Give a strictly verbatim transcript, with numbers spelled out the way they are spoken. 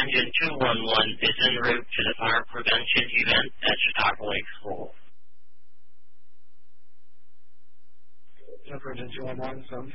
engine two one one is en route to the fire prevention event at Chautauqua Lake School. Temper engine two one one, seven